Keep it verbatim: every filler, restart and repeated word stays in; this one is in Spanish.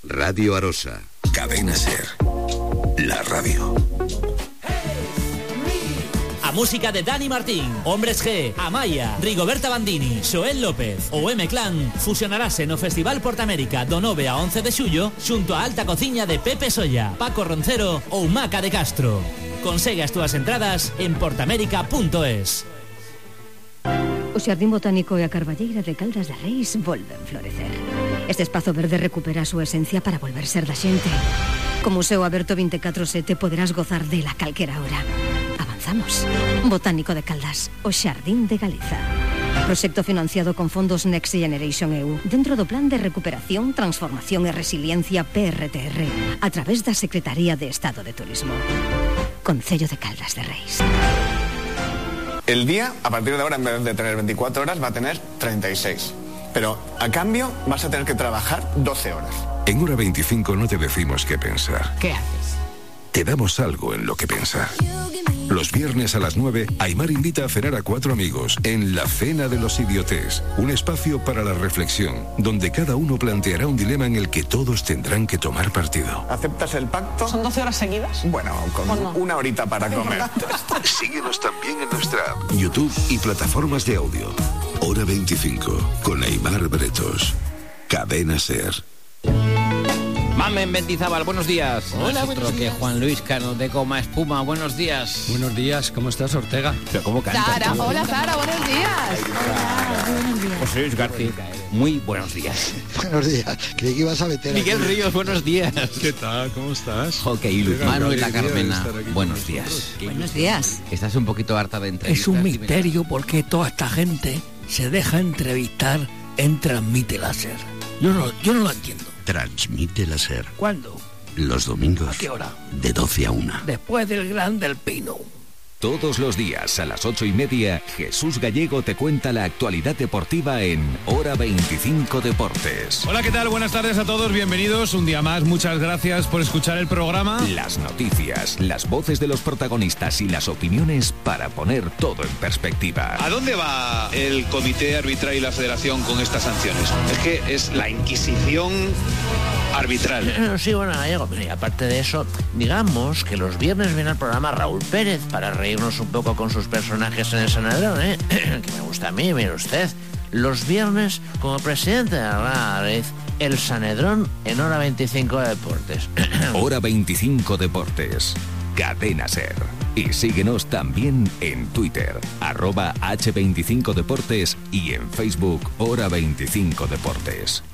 Radio Arosa. Cadena Ser. La radio. A música de Dani Martín, Hombres G, Amaya, Rigoberta Bandini, Xoel López ou M-Clan fusionarase no Festival Portamérica do nove a once de xullo xunto a alta cociña de Pepe Solla, Paco Roncero ou Maca de Castro. Consegue as túas entradas en portamérica punto es. O Xardín Botánico e a Carballeira de Caldas de Reis volven florecer. Este espazo verde recupera a súa esencia para volver ser da xente. Como museo aberto veinticuatro sete poderás gozar dela calquera hora. Avanzamos. Botánico de Caldas, o Xardín de Galiza. Proxecto financiado con fondos Next Generation E U dentro do Plan de Recuperación, Transformación e Resiliencia P R T R a través da Secretaría de Estado de Turismo. Concello de Caldas de Reis. El día, a partir de ahora, en vez de tener veinticuatro horas, va a tener treinta y seis. Pero, a cambio, vas a tener que trabajar doce horas. En Hora veinticinco no te decimos qué pensar. ¿Qué haces? Te damos algo en lo que pensar. Los viernes a las nueve, Aimar invita a cenar a cuatro amigos en La Cena de los Idiotes, un espacio para la reflexión, donde cada uno planteará un dilema en el que todos tendrán que tomar partido. ¿Aceptas el pacto? ¿Son doce horas seguidas? Bueno, con no? una horita para comer. Síguenos también en nuestra app, YouTube y plataformas de audio. Hora veinticinco, con Aimar Bretos. Cadena Ser. Mamen Mendizábal, buenos días. Hola, buenos días. Que Juan Luis Cano de Goma Espuma, buenos días. Buenos días, ¿cómo estás, Ortega? Pero ¿cómo cantas? Sara, hola Sara, buenos días. Hola, buenos días. José Luis García, muy buenos días. Buenos días, creí que ibas a meter Miguel aquí. Ríos, buenos días. ¿Qué tal? ¿Cómo estás? Ok, Luz Mano y la Carmena, buenos días. Buenos días. ¿Estás un poquito harta de entrevistas? Es un misterio por qué toda esta gente se deja entrevistar en Transmite Láser. Yo no, yo no lo entiendo. Transmite Láser. ¿Cuándo? Los domingos. ¿A qué hora? De doce a una. Después del Gran del Pino. Todos los días a las ocho y media, Jesús Gallego te cuenta la actualidad deportiva en Hora veinticinco Deportes. Hola, ¿qué tal? Buenas tardes a todos, bienvenidos un día más. Muchas gracias por escuchar el programa. Las noticias, las voces de los protagonistas y las opiniones para poner todo en perspectiva. ¿A dónde va el comité arbitral y la federación con estas sanciones? Es que es la Inquisición arbitral. Sí, bueno, Gallego, y aparte de eso, digamos que los viernes viene al programa Raúl Pérez para reírnos un poco con sus personajes en el Sanedrón, ¿eh? Que me gusta a mí, mire usted. Los viernes, como presidente de la Madrid, el Sanedrón en Hora veinticinco Deportes. Hora veinticinco Deportes. Cadena Ser. Y síguenos también en Twitter, arroba hache veinticinco Deportes y en Facebook Hora veinticinco Deportes.